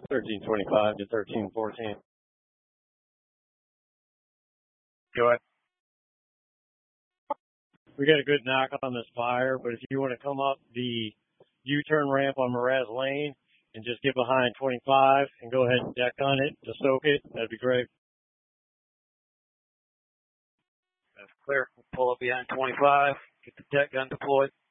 1325 to 1314. Go ahead. We got a good knock on this fire, but if you want to come up the U-turn ramp on Mraz Lane and just get behind 25 and go ahead and deck on it to soak it, that'd be great. That's clear. We'll pull up behind 25, get the deck gun deployed.